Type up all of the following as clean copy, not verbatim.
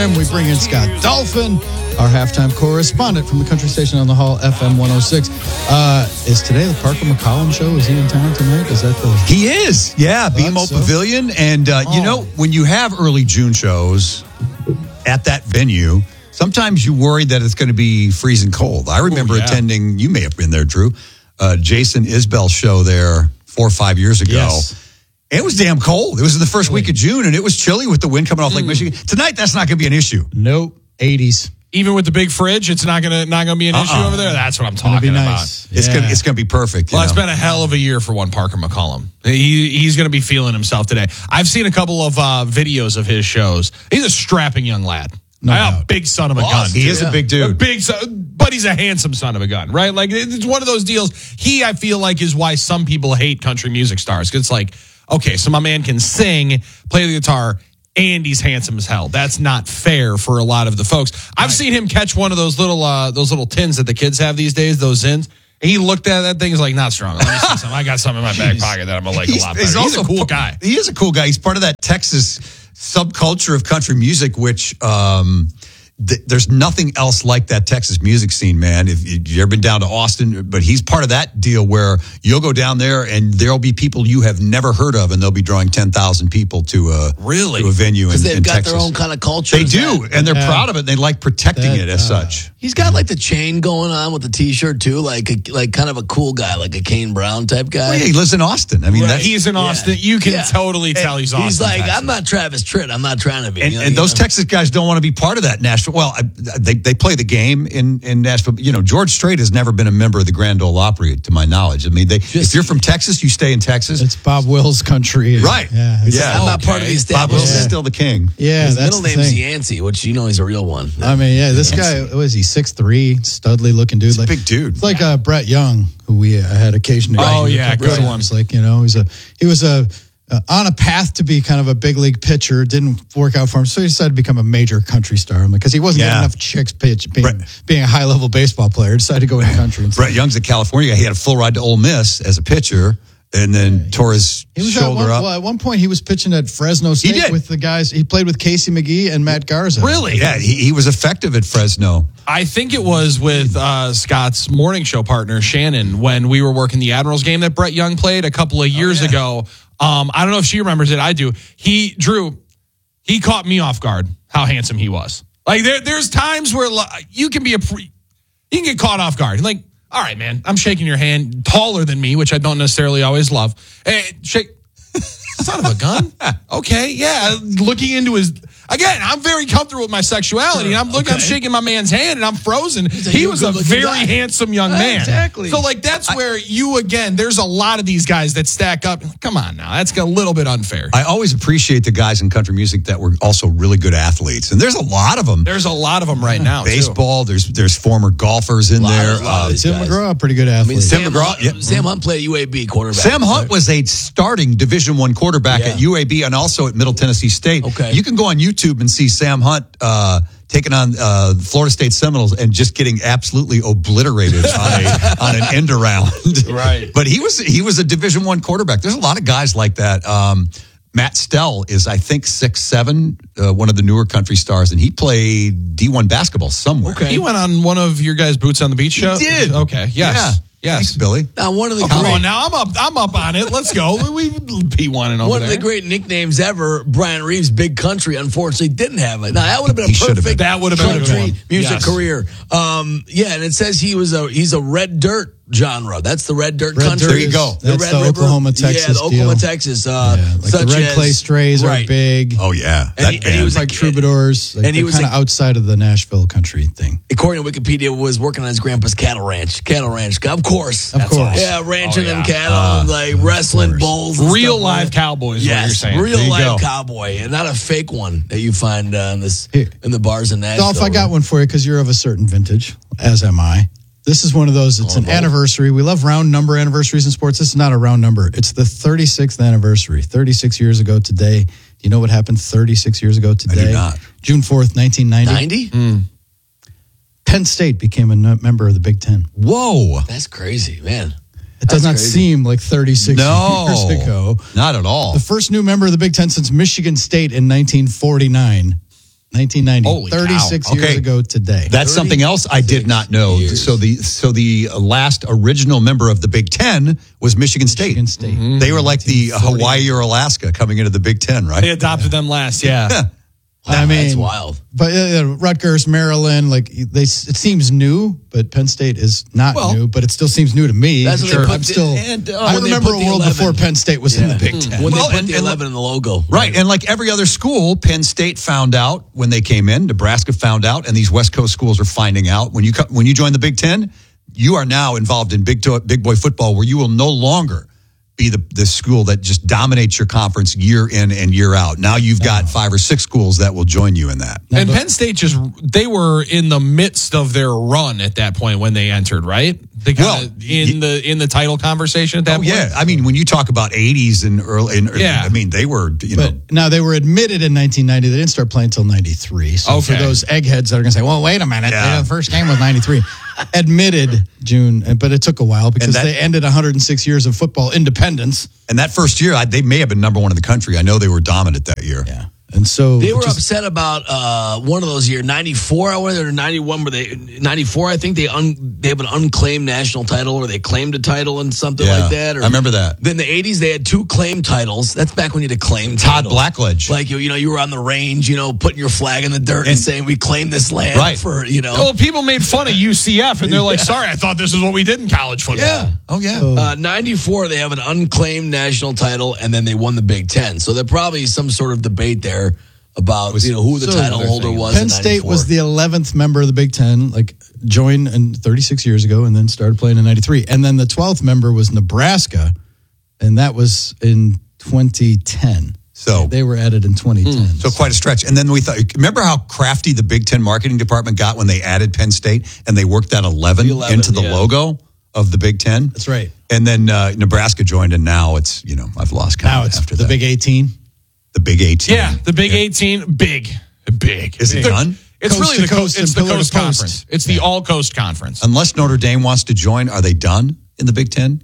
And we bring in Scott Dolphin, our halftime correspondent from the country station on the Hall, FM 106. Is today the Parker McCollum show? Is he in town tonight? Is that the... He is, yeah, BMO Pavilion. And, you know, when you have early June shows at that venue, sometimes you worry that it's going to be freezing cold. I remember attending, you may have been there, Drew, Jason Isbell's show there 4 or 5 years ago. Yes. It was damn cold. It was in the first week of June, and it was chilly with the wind coming off Lake Michigan. Tonight, that's not going to be an issue. Nope, 80s. Even with the big fridge, it's not gonna be an issue over there. That's what I'm talking nice. about. It's gonna be perfect. Well, it's been a hell of a year for one Parker McCollum. He's gonna be feeling himself today. I've seen a couple of videos of his shows. He's a strapping young lad. A big son of a gun. He is a big dude. But he's a handsome son of a gun, right? Like, it's one of those deals. I feel like, is why some people hate country music stars. Because it's like, okay, so my man can sing, play the guitar, and he's handsome as hell. That's not fair for a lot of the folks. I've seen him catch one of those little tins that the kids have these days, those Zins. And he looked at that thing, he's like, not strong. Let me see something. I got something in my back pocket that I'm going to like a lot better. He's a cool guy. He is a cool guy. He's part of that Texas subculture of country music, which there's nothing else like that Texas music scene, man. If you've ever been down to Austin, but he's part of that deal where you'll go down there and there'll be people you have never heard of, and they'll be drawing 10,000 people to a venue in Texas. They've got their own kind of culture. They do, and they're proud of it, and they like protecting it as such. He's got like the chain going on with the T-shirt too, like kind of a cool guy, like a Kane Brown type guy. Well, yeah, he lives in Austin. I mean, he's in Austin. You can totally tell he's Austin. He's like, Texas. I'm not Travis Tritt. I'm not trying to be. And those Texas guys don't want to be part of that Nashville. Well, they play the game in Nashville. You know, George Strait has never been a member of the Grand Ole Opry, to my knowledge. I mean, if you're from Texas, you stay in Texas. It's Bob Wills country. Right. Yeah. I'm not part of the establishment. Bob Wills is still the king. Yeah, his that's middle name's Yancey, which he's a real one. I mean, this guy, was he 6'3", studly looking dude? He's a big dude. It's like Brett Young, who we had occasion to good one. Like, he was on a path to be kind of a big league pitcher. Didn't work out for him, so he decided to become a major country star because he wasn't getting enough chicks being a high level baseball player. Decided to go into country. Brett Young's a California guy. He had a full ride to Ole Miss as a pitcher, and then tore his shoulder up. Well, at one point, he was pitching at Fresno State with the guys. He played with Casey McGee and Matt Garza. Really? Yeah, he was effective at Fresno. I think it was with Scott's morning show partner, Shannon, when we were working the Admirals game that Brett Young played a couple of years ago. I don't know if she remembers it. I do. He caught me off guard how handsome he was. Like there's times where you can get caught off guard. Like, all right, man, I'm shaking your hand, taller than me, which I don't necessarily always love. Hey, shake, son of a gun. Okay, yeah. Looking into his. Again, I'm very comfortable with my sexuality. I'm shaking my man's hand, and I'm frozen. He was a very handsome young man. Exactly. So, that's where there's a lot of these guys that stack up. Come on now. That's a little bit unfair. I always appreciate the guys in country music that were also really good athletes. And there's a lot of them. There's a lot of them right now, Baseball, too. there's former golfers in there. Tim McGraw, pretty good athlete. Tim McGraw. Sam Hunt played UAB quarterback. Sam Hunt was a starting Division I quarterback at UAB and also at Middle Tennessee State. Okay. You can go on YouTube and see Sam Hunt taking on Florida State Seminoles and just getting absolutely obliterated on an end around. Right. But he was a Division I quarterback. There's a lot of guys like that. Matt Stell is, I think, 6'7", one of the newer country stars, and he played D1 basketball somewhere. Okay. He went on one of your guys' Boots on the Beach show? He did. Okay. Yes. Yeah. Yes, Thanks, Billy. Now, one of the come on, now I'm up on it. Let's go. We P1 and over one of the great nicknames ever. Brian Reeves, Big Country, unfortunately didn't have it. Now that would have been a perfect country music career. And it says he's a red dirt genre. That's the red dirt country. There you go. That's the Oklahoma, Texas. Yeah, the Oklahoma, Texas. The Red Clay Strays are big. Oh yeah, and he was like Troubadours. And he was kind of outside of the Nashville country thing. According to Wikipedia, was working on his grandpa's cattle ranch. Of course. Yeah, ranching them cattle, wrestling bulls. Real live cowboys. Yes, what you're saying. Real live cowboy, and not a fake one that you find in the bars in Nashville. Dolph, I got one for you because you're of a certain vintage, as am I. This is one of those, it's an anniversary. We love round number anniversaries in sports. This is not a round number. It's the 36th anniversary. 36 years ago today. Do you know what happened 36 years ago today? I do not. June 4th, 1990. 90? Penn State became a member of the Big Ten. Whoa. That's crazy, man. It does not seem like 36 years ago. Not at all. The first new member of the Big Ten since Michigan State in 1949. 1990. Holy cow. 36 years ago today. That's something else I did not know. years. So the last original member of the Big Ten was Michigan State. Michigan State. They were like the Hawaii or Alaska coming into the Big Ten, right? They adopted them last. Yeah. I mean, that's wild. But Rutgers, Maryland, it seems new, but Penn State is not new, but it still seems new to me. That's what they put I remember a world before Penn State was in the Big Ten. When they put the 11 in the logo. Right. And like every other school, Penn State found out when they came in, Nebraska found out, and these West Coast schools are finding out. When you join the Big Ten, you are now involved in big boy football, where you will no longer be the school that just dominates your conference year in and year out. Now you've got 5 or 6 schools that will join you in that. And Penn State they were in the midst of their run at that point when they entered, right? They in the title conversation at that point. Yeah, I mean, when you talk about 80s and early, I mean, they were, Now, they were admitted in 1990. They didn't start playing until 93. So for those eggheads that are going to say, well, wait a minute, the first game was 93. Admitted June, but it took a while because they ended 106 years of football independence. And that first year, they may have been number 1 in the country. I know they were dominant that year. Yeah. And so they were upset about one of those years, 94, or 91, where 94, I think they have an unclaimed national title, or they claimed a title and something like that. Or I remember that. Then the 80s, they had 2 claimed titles. That's back when you had to claim Todd titles. Blackledge. Like, you were on the range, putting your flag in the dirt and saying, we claim this land for, Well, people made fun of UCF, and they're like, sorry, I thought this is what we did in college football. Yeah. Oh, yeah. 94, they have an unclaimed national title, and then they won the Big Ten. So there probably some sort of debate there about who the title holder was. Penn State was the 11th member of the Big Ten, joined 36 years ago, and then started playing in 93. And then the 12th member was Nebraska, and that was in 2010. So they were added in 2010. So quite a stretch. And then we thought, remember how crafty the Big Ten marketing department got when they added Penn State and they worked that 11 into the logo of the Big Ten? That's right. And then Nebraska joined, and now it's, I've lost count. Now it's after the Big 18. The Big 18. Yeah, the Big 18, big. Is it done? It's Coast really to coast it's and the pillar to Coast post. Conference. It's the All Coast Conference. Unless Notre Dame wants to join, are they done in the Big Ten?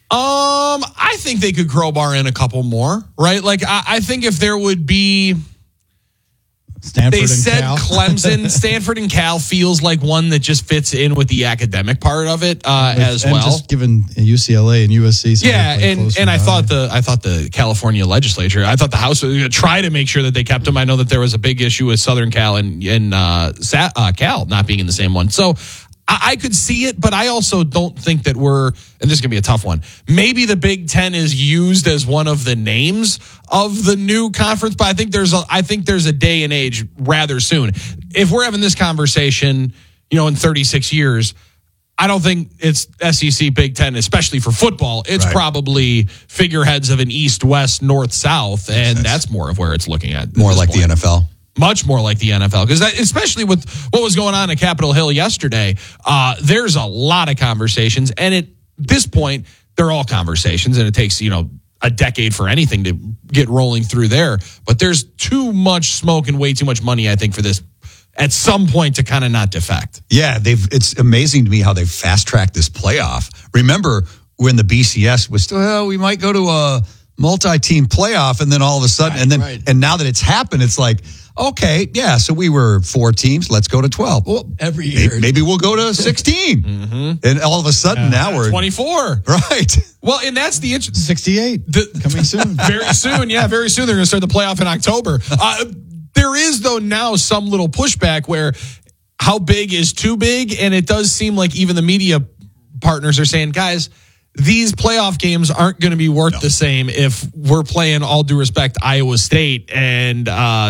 I think they could crowbar in a couple more, right? Like, I think if there would be... Stanford they said Cal. Clemson, Stanford, and Cal feels like one that just fits in with the academic part of it as and well. Just given UCLA and USC. Yeah, and I thought the California legislature, I thought the House was going to try to make sure that they kept them. I know that there was a big issue with Southern Cal and Cal not being in the same one. So I could see it, but I also don't think that and this is going to be a tough one. Maybe the Big Ten is used as one of the names of the new conference, but I think there's a day and age rather soon. If we're having this conversation, in 36 years, I don't think it's SEC Big Ten, especially for football. It's probably figureheads of an East, West, North, South, and that's more of where it's looking at. More like the NFL. Much more like the NFL, because especially with what was going on at Capitol Hill yesterday, there's a lot of conversations, and at this point, they're all conversations, and it takes a decade for anything to get rolling through there. But there's too much smoke and way too much money, I think, for this at some point to kind of not defect. Yeah, it's amazing to me how they've fast tracked this playoff. Remember when the BCS was still, we might go to a multi-team playoff, and then all of a sudden, and now that it's happened, it's like, okay, yeah, so we were 4 teams. Let's go to 12. Well, every year. Maybe we'll go to 16. And all of a sudden now we're 24. Right. Well, and that's the interesting 68 coming soon. Very soon. Yeah, very soon. They're going to start the playoff in October. There is, though, now some little pushback where how big is too big? And it does seem like even the media partners are saying, guys, these playoff games aren't going to be worth the same if we're playing, all due respect, Iowa State and,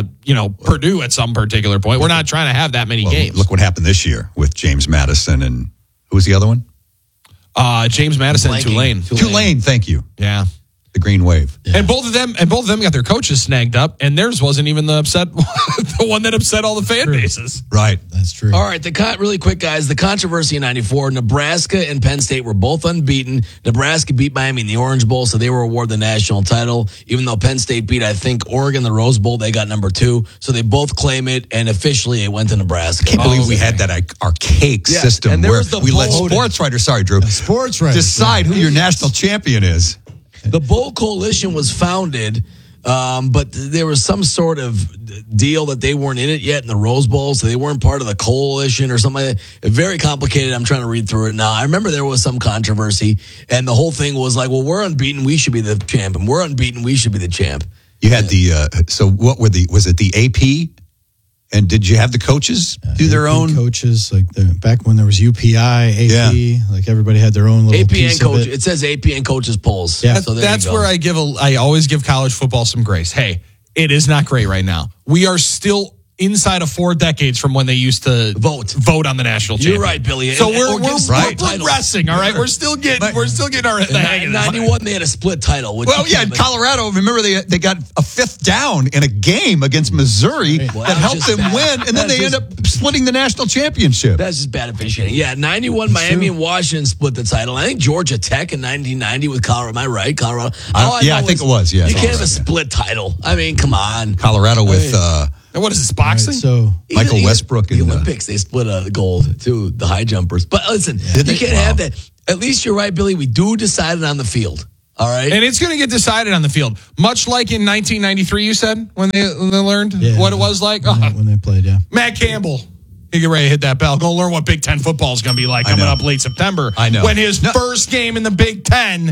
Purdue at some particular point. We're not trying to have that many games. Look what happened this year with James Madison and who was the other one? James Madison and Tulane. Tulane, thank you. Yeah. The Green Wave. Yeah. And both of them got their coaches snagged up, and theirs wasn't even the one that upset all the fan bases. Right. That's true. All right, really quick, guys. The controversy in 94, Nebraska and Penn State were both unbeaten. Nebraska beat Miami in the Orange Bowl, so they were awarded the national title. Even though Penn State beat, I think, Oregon in the Rose Bowl, they got number 2. So they both claim it, and officially it went to Nebraska. I can't believe we had that archaic system and there where was the we let vote. sports writers, sorry, Drew, sports writers decide who your national champion is. The Bowl Coalition was founded But there was some sort of deal that they weren't in it yet in the Rose Bowl, so they weren't part of the coalition or something like that. Very complicated. I'm trying to read through it now. I remember there was some controversy, and the whole thing was like, well, we're unbeaten, we should be the champ, and we're unbeaten, we should be the champ. You had so what were was it the AP? And did you have the coaches do their AP own coaches? Like back when there was UPI, AP, like everybody had their own little AP piece and coach. of it. It says AP and coaches polls. Yeah. So That's where I always give college football some grace. Hey, it is not great right now. We are still inside of 4 decades from when they used to vote on the national championship. You're right, Billy. So we're right. progressing, all right? We're still getting our the hang of it. 91, they had a split title. Well, yeah, in Colorado, remember they got a 5th down in a game against Missouri that helped them win, and then they end up splitting the national championship. That's just bad officiating. Yeah, 91, Miami and Washington split the title. I think Georgia Tech in 1990 with Colorado. Am I right? Colorado. I think it was. Yeah, you can't have a split title. I mean, come on. Colorado with And what is this, boxing? Right, so Michael Westbrook in in the Olympics, they split the gold too, the high jumpers. But listen, you can't have that. At least you're right, Billy. We do decide it on the field. All right, and it's going to get decided on the field, much like in 1993. You said when they learned what it was like when they played. Yeah, Matt Campbell. You get ready to hit that bell. Go learn what Big Ten football is going to be like coming up late September. I know. When his first game in the Big Ten,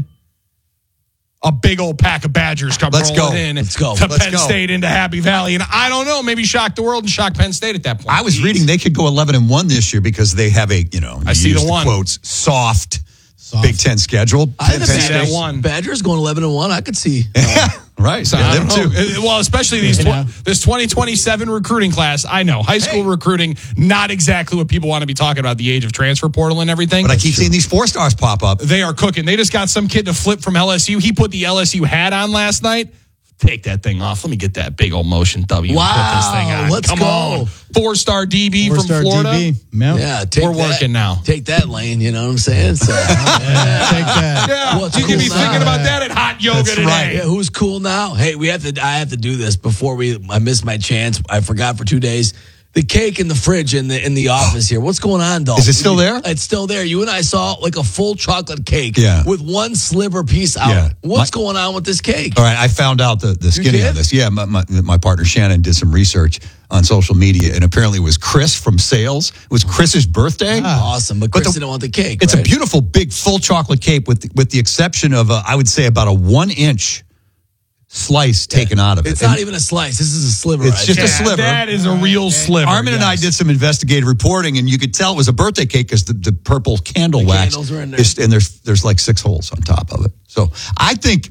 a big old pack of Badgers come rolling in to Penn State into Happy Valley. And I don't know, maybe shock the world and shock Penn State at that point. I was reading they could go 11-1 this year because they have a, I see the one. Quotes, soft Big Ten schedule. I see that one. Badgers going 11-1. I could see. Right. So them too. Well, especially this 2027 recruiting class. I know high school recruiting, not exactly what people want to be talking about. The age of transfer portal and everything. But I keep seeing these 4-stars pop up. They are cooking. They just got some kid to flip from LSU. He put the LSU hat on last night. Take that thing off. Let me get that big old motion W. Wow. Put this thing on. Let's Come go. on. 4-star DB from Florida. DB. Yeah, we're working now. Take that lane. You know what I'm saying? So, take that. Yeah, What's you cool can be now? thinking about that at hot yoga today. Right. Yeah, who's cool now? Hey, I have to do this before I missed my chance. I forgot for 2 days. The cake in the fridge in the office here. What's going on, Dalton? Is it still there? It's still there. You and I saw like a full chocolate cake with one sliver piece out. Yeah. What's going on with this cake? All right, I found out the skinny on this. Yeah, my partner Shannon did some research on social media, and apparently it was Chris from sales. It was Chris's birthday. Awesome, but Chris didn't want the cake. It's a beautiful, big, full chocolate cake with the exception of, I would say, about a 1-inch slice taken out of it. It's not even a slice. This is a sliver. It's just a sliver. That is a real sliver. Armin and I did some investigative reporting, and you could tell it was a birthday cake because the purple candle wax candles were in there. and there's like 6 holes on top of it. So I think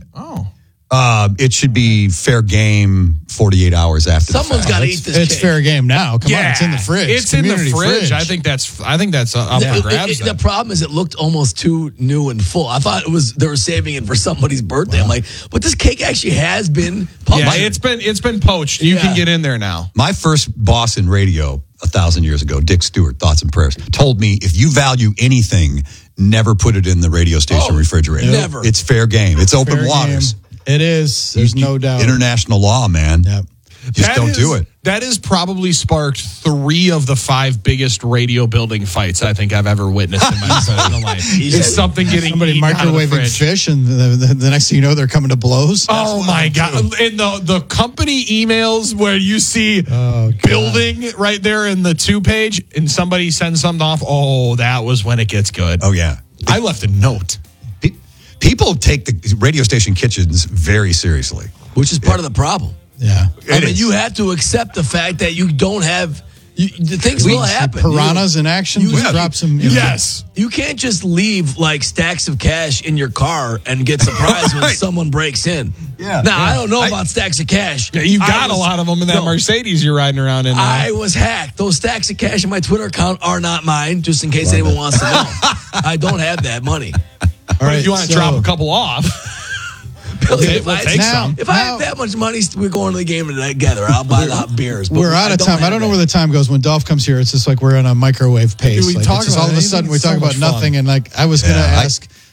it should be fair game 48 hours after. Someone's got to eat this It's cake. fair game now. Come on, it's in the fridge. It's Community in the fridge. fridge. I think that's up for grabs. The problem is it looked almost too new and full. I thought they were saving it for somebody's birthday. I'm like, but this cake actually has been published. Yeah, it's been poached. You can get in there now. My first boss in radio 1,000 years ago, Dick Stewart, Thoughts and Prayers, told me if you value anything, never put it in the radio station refrigerator. Never. It's fair game. It's open Fair waters. game. It is. There's no doubt. International law, man. Yep. Just don't do it. That has probably sparked 3 of the 5 biggest radio building fights I think I've ever witnessed in my professional life. It's something getting Somebody eaten out of the microwaving fridge. fish, and the next thing you know, they're coming to blows. Oh my God. In the company emails where you see building right there in the 2-page and somebody sends something off, that was when it gets good. Oh, yeah. I left a note. People take the radio station kitchens very seriously. Which is part of the problem. Yeah. I mean, you have to accept the fact that you don't have. The things will happen. Piranhas in action. Just drop some. Yes. You can't just leave like stacks of cash in your car and get surprised when someone breaks in. Yeah. Now, I don't know about stacks of cash. Yeah, you got a lot of them in that Mercedes you're riding around in. I was hacked. Those stacks of cash in my Twitter account are not mine, just in case anyone wants to know. I don't have that money. All right, if you want to drop a couple off. Billy, we'll take some. If I have that much money, we're going to the game together. I'll buy the hot beers. We're out of time. I don't know where the time goes. When Dolph comes here, it's just like we're in a microwave pace. We Like, talk it's just about all of a anything, sudden we so talk about much fun. nothing. And like I was going to ask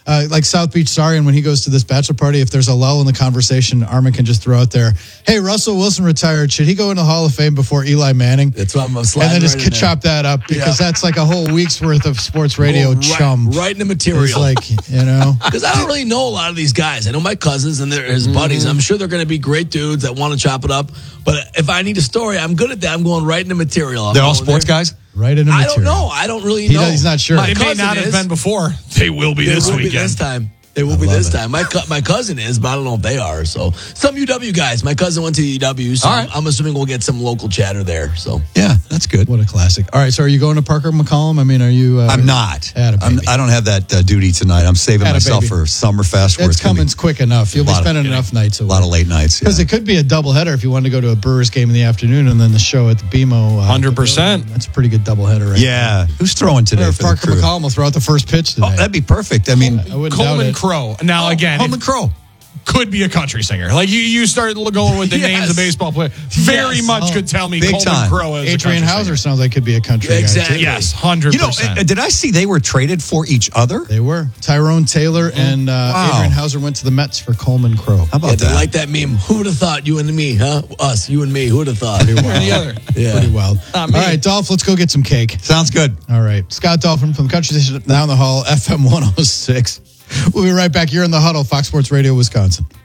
like South Beach Sarian, when he goes to this bachelor party, if there's a lull in the conversation, Armin can just throw out there, hey, Russell Wilson retired. Should he go into the Hall of Fame before Eli Manning? That's what I'm and then just chop that up because that's like a whole week's worth of sports radio chum. Right in the material. It's like, Because I don't really know a lot of these guys. I know my cousins and his buddies. I'm sure they're going to be great dudes that want to chop it up. But if I need a story, I'm good at that. I'm going right in the material. They're all sports guys? Right in the material. I don't know. I don't really know. He's not sure. They may not have been before. They will be this weekend. This time. They will be this time. My cousin is, but I don't know if they are. So some UW guys. My cousin went to UW, so I'm assuming we'll get some local chatter there. So yeah, that's good. What a classic. All right, so are you going to Parker McCollum? I mean, are you? I'm not. I don't have that duty tonight. I'm saving myself for Summerfest. It's coming quick enough. You'll be spending enough nights away. A lot of late nights. Because it could be a doubleheader if you wanted to go to a Brewers game in the afternoon and then the show at the BMO. 100%. That's a pretty good doubleheader, right? Yeah. Who's throwing today? Parker McCollum will throw out the first pitch today. Oh, that'd be perfect. I mean, Coleman Crow. Now again. Coleman Crow could be a country singer. Like you start going with the names of baseball players. Very much could tell me Coleman Crow is Adrian Hauser sounds like could be a country exactly. guy. Yes, 100%. Did I see they were traded for each other? They were. Tyrone Taylor and Adrian Hauser went to the Mets for Coleman Crow. How about that? They like that meme. Who would have thought? You and me, huh? Us, you and me. Who would have thought? Pretty wild. Pretty wild. All right, Dolph, let's go get some cake. Sounds good. All right. Scott Dolphin from Country Station down the hall, FM 106. We'll be right back here in the huddle, Fox Sports Radio, Wisconsin.